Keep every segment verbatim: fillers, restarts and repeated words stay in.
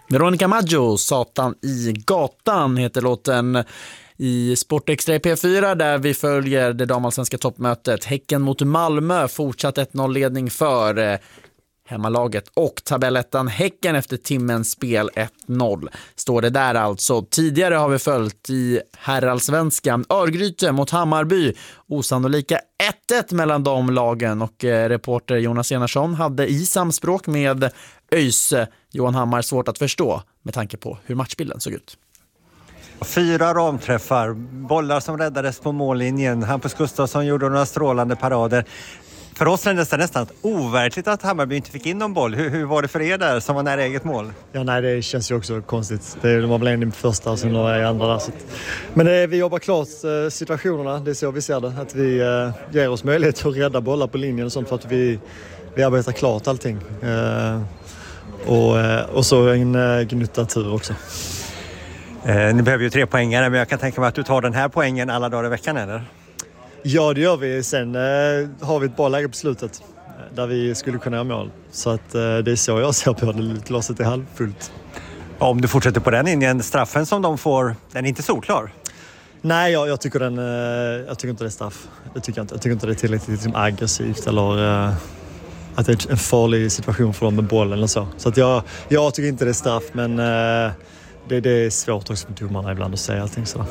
Veronica Maggio, Satan i gatan heter låten i Sportextra i P fyra där vi följer det damallsvenska toppmötet. Häcken mot Malmö, fortsatt ett noll-ledning för eh, hemmalaget och tabellettan Häcken efter timmens spel ett noll. Står det där alltså. Tidigare har vi följt i herrallsvenskan Örgryte mot Hammarby. Osannolika ett ett mellan de lagen och eh, reporter Jonas Enarsson hade i samspråk med ÖIS Johan Hammar svårt att förstå med tanke på hur matchbilden såg ut. Fyra ramträffar, bollar som räddades på mållinjen. Hampus Gustafsson gjorde några strålande parader. För oss kändes det nästan overkligt att Hammarby inte fick in någon boll. Hur, hur var det för er där som var nära eget mål? Ja, nej, det känns ju också konstigt. Det är, de var väl en i första och sen några i andra där. Så. Men det, vi jobbar klart eh, situationerna, det är så vi ser det. Att vi eh, ger oss möjlighet att rädda bollar på linjen och sånt för att vi, vi arbetar klart allting. Eh, och, eh, och så en eh, gnutta tur också. Eh, ni behöver ju tre poängare, men jag kan tänka mig att du tar den här poängen alla dagar i veckan, eller? Ja, det gör vi. Sen eh, har vi ett bra läge på slutet där vi skulle kunna göra mål. Så att, eh, det är så jag ser på det. Glaset är halvfullt. Ja, om du fortsätter på den linjen, straffen som de får, den är inte solklar. Nej, jag, jag, tycker den, eh, jag tycker inte det är straff. Det tycker jag, inte. jag tycker inte det är tillräckligt liksom, aggressivt eller eh, att det är en farlig situation för dem med bollen eller så. Så att jag, jag tycker inte det är straff, men eh, det, det är svårt också med domarna ibland att säga allting sådär.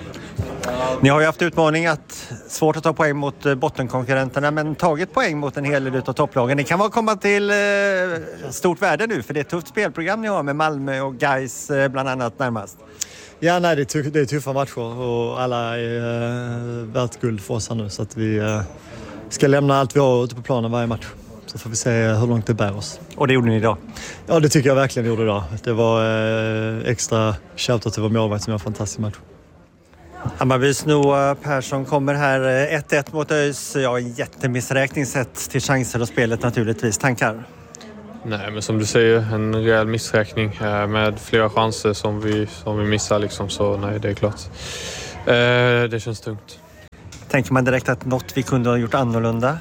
Ni har ju haft utmaning att svårt att ta poäng mot bottenkonkurrenterna, men tagit poäng mot en hel del av topplagen. Det kan vara komma till eh, stort värde nu, för det är ett tufft spelprogram ni har med Malmö och Gais eh, bland annat närmast. Ja, nej, det är, tuff, det är tuffa matcher och alla är eh, värt guld för oss här nu. Så att vi eh, ska lämna allt vi har ute på planen varje match. Så får vi se hur långt det bär oss. Och det gjorde ni idag? Ja, det tycker jag verkligen gjorde idag. Det var eh, extra shoutout till vår målvakt som var en fantastisk match. Hammarbys Noah Persson kommer här ett ett mot ÖIS. Ja, en jättemissräkning sett till chanser och spelet naturligtvis. Tankar? Nej, men som du säger, en rejäl missräkning med flera chanser som vi, som vi missar liksom. Så nej, det är klart. Eh, det känns tungt. Tänker man direkt att något vi kunde ha gjort annorlunda?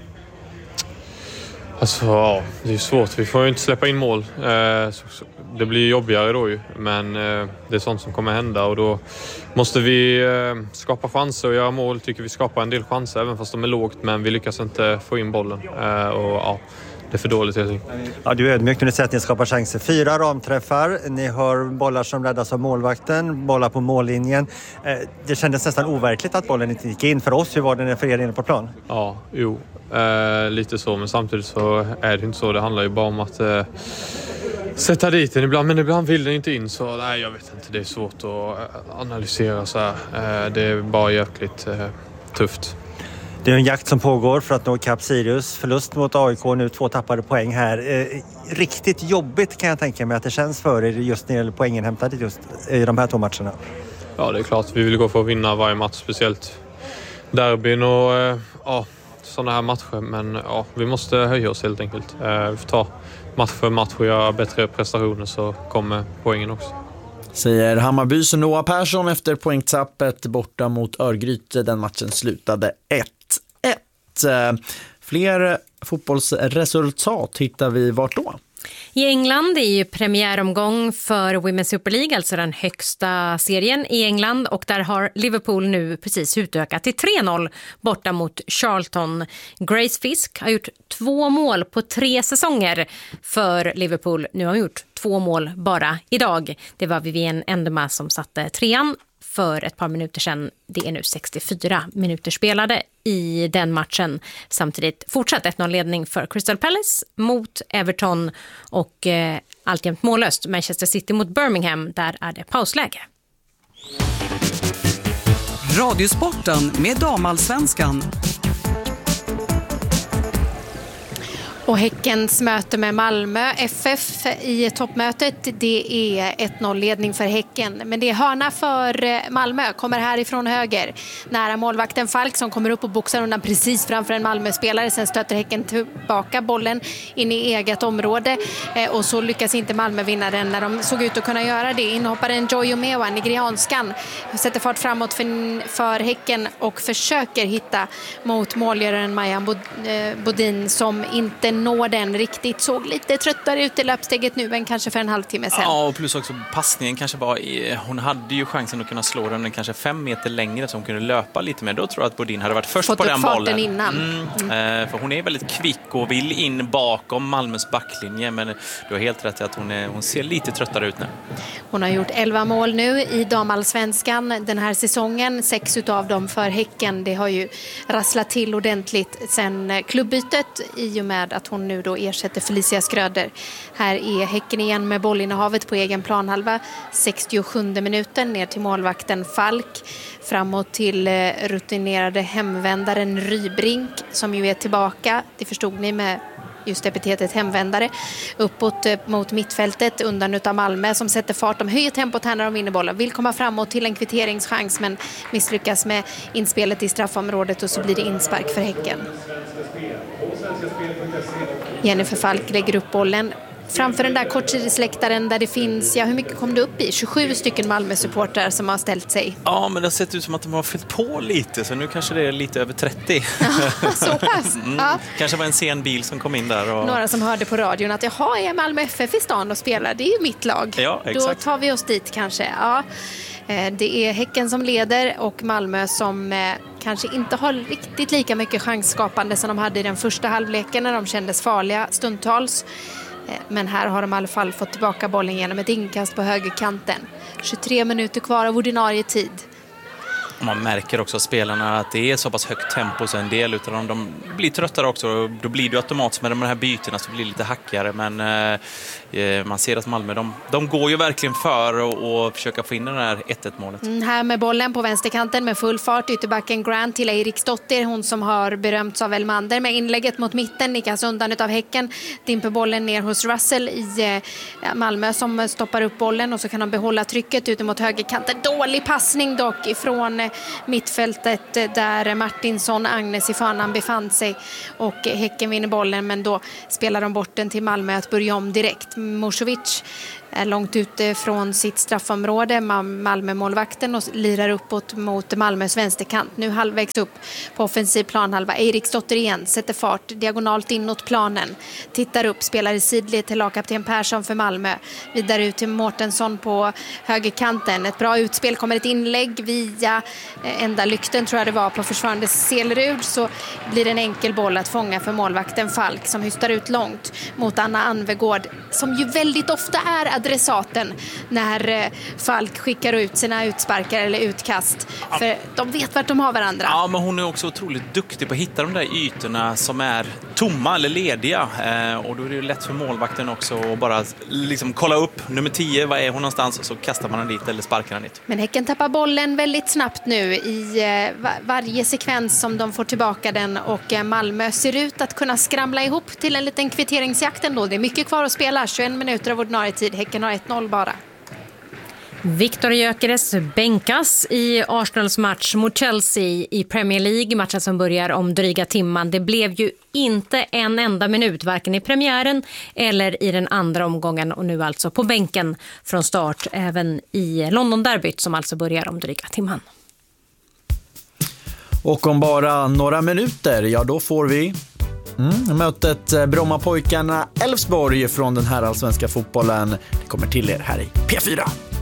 Alltså, ja, det är svårt. Vi får ju inte släppa in mål. Eh, så, så, det blir jobbigare då ju. Men eh, det är sånt som kommer hända. Och då måste vi eh, skapa chanser och göra mål. Tycker vi skapar en del chanser, även fast de är lågt. Men vi lyckas inte få in bollen. Eh, och ja, det är för dåligt helt enkelt. Ja, du är ödmjuk när du säger att ni skapar chanser. Fyra ramträffar. Ni har bollar som räddas av målvakten. Bollar på mållinjen. Eh, det kändes nästan overkligt att bollen inte gick in för oss. Hur var det för er inne på plan? Ja, jo. Eh, lite så, men samtidigt så är det inte så. Det handlar ju bara om att eh, sätta dit den ibland, men ibland vill den inte in. Så nej, jag vet inte, det är svårt att eh, analysera så här. Eh, det är bara jäkligt eh, tufft. Det är en jakt som pågår för att nå ikapp Sirius. Förlust mot A I K, nu två tappade poäng här. Eh, riktigt jobbigt kan jag tänka mig att det känns för er just när det gäller poängen hämtade just i de här två matcherna. Ja, det är klart. Vi vill gå för att vinna varje match, speciellt derbyn och eh, ja, sådana här matcher. Men ja, vi måste höja oss helt enkelt. Eh, vi får ta match för match och göra bättre prestationer, så kommer poängen också. Säger Hammarbys Noah Persson efter poängtappet borta mot Örgryte. Den matchen slutade ett ett. Fler fotbollsresultat hittar vi vart då? I England är ju premiäromgång för Women's Super League, alltså den högsta serien i England, och där har Liverpool nu precis utökat till tre noll borta mot Charlton. Grace Fisk har gjort två mål på tre säsonger för Liverpool. Nu har hon gjort två mål bara idag. Det var Vivienne Endema som satte trean för ett par minuter sedan. Det är nu sextiofyra minuter spelade i den matchen. Samtidigt fortsatt ett noll-ledning för Crystal Palace mot Everton och eh, alltjämt mållöst Manchester City mot Birmingham. Där är det pausläge. Radiosporten med damallsvenskan. Och Häckens möte med Malmö F F i toppmötet, det är ett noll-ledning för Häcken. Men det är hörna för Malmö, kommer härifrån höger. Nära målvakten Falk som kommer upp och boxar undan precis framför en Malmö-spelare. Sen stöter Häcken tillbaka bollen in i eget område. Och så lyckas inte Malmö vinna den när de såg ut att kunna göra det. Inhopparen Joy Omewa, nigerianskan, sätter fart framåt för, för Häcken och försöker hitta mot målgöraren Maja Bodin som inte når den riktigt. Såg lite tröttare ut i löpsteget nu än kanske för en halvtimme sedan. Ja, och plus också passningen kanske var i, hon hade ju chansen att kunna slå den kanske fem meter längre så hon kunde löpa lite mer. Då tror jag att Bodin hade varit först Fått på den bollen. Innan. Mm, mm. För hon är väldigt kvick och vill in bakom Malmös backlinje, men du har helt rätt i att hon, är, hon ser lite tröttare ut nu. Hon har gjort elva mål nu i damallsvenskan den här säsongen. Sex utav dem för Häcken. Det har ju rasslat till ordentligt sen klubbytet i och med att hon nu då ersätter Felicia Skröder. Här är Häcken igen med bollinnehavet på egen planhalva. sextiosjunde minuten ner till målvakten Falk. Framåt till rutinerade hemvändaren Rybrink som ju är tillbaka. Det förstod ni med just epitetet hemvändare. Uppåt mot mittfältet undan utav Malmö som sätter fart. De höjer tempot här när de vinner bollen. Vill komma framåt till en kvitteringschans men misslyckas med inspelet i straffområdet och så blir det inspark för Häcken. Jennifer Falk lägger upp bollen framför den där kortsidesläktaren där det finns, ja hur mycket kom det upp i? tjugosju stycken Malmö-supportrar som har ställt sig. Ja, men det har sett ut som att de har fyllt på lite, så nu kanske det är lite över trettio. Ja, så pass. Mm. Ja. Kanske var en sen bil som kom in där. Och... Några som hörde på radion att jaha, är Malmö F F i stan och spelar, det är ju mitt lag. Ja, exakt. Då tar vi oss dit kanske. Ja. Det är Häcken som leder och Malmö som kanske inte har riktigt lika mycket chansskapande som de hade i den första halvleken när de kändes farliga stundtals. Men här har de i alla fall fått tillbaka bollen genom ett inkast på högerkanten. tjugotre minuter kvar av ordinarie tid. Man märker också spelarna att det är så pass högt tempo så en del utav dem de blir tröttare också. Då blir det automatiskt med de här bytena så blir det lite hackigare. Men eh, man ser att Malmö de, de går ju verkligen för och, och försöka få in den här ett ett målet. Mm, här med bollen på vänsterkanten med full fart. Ytterbacken Grant till Eriksdotter. Hon som har berömts av Elmander med inlägget mot mitten. Nickas undan utav Häcken. Dimper bollen ner hos Russell i eh, Malmö som stoppar upp bollen. Och så kan de behålla trycket ute mot högerkanten. Dålig passning dock ifrån mittfältet där Martinsson, Agnes i Fanan befann sig och Häcken vinner bollen men då spelar de bort den till Malmö att börja om direkt. Moskovic är långt ute från sitt straffområde, Malmö-målvakten och lirar uppåt mot Malmös vänsterkant. Nu halvvägs upp på offensiv planhalva. Eriksdotter igen, sätter fart diagonalt inåt planen. Tittar upp, spelar i sidled till lagkapten Persson för Malmö. Vidare ut till Mårtensson på högerkanten. Ett bra utspel, kommer ett inlägg via enda lykten tror jag det var på försvarande Selerud, så blir det en enkel boll att fånga för målvakten Falk som hystar ut långt mot Anna Anvegård som ju väldigt ofta är adressaten när Falk skickar ut sina utsparkar eller utkast. För de vet vart de har varandra. Ja, men hon är också otroligt duktig på att hitta de där ytorna som är tomma eller lediga. Eh, och då är det ju lätt för målvakten också att bara liksom kolla upp nummer tio, vad är hon någonstans? Och så kastar man den dit eller sparkar den dit. Men Häcken tappar bollen väldigt snabbt nu i eh, varje sekvens som de får tillbaka den och eh, Malmö ser ut att kunna skramla ihop till en liten kvitteringsjakt ändå. Det är mycket kvar att spela, tjugoen minuter av ordinarie tid. Häcken har ett noll bara. Viktor Gyökeres bänkas i Arsenals match mot Chelsea i Premier League. Matchen som börjar om dryga timman. Det blev ju inte en enda minut, varken i premiären eller i den andra omgången. Och nu alltså på bänken från start även i London-derbyt som alltså börjar om dryga timman. Och om bara några minuter, ja då får vi mm, mötet Brommapojkarna Elfsborg från den här allsvenska fotbollen. Det kommer till er här i P fyra.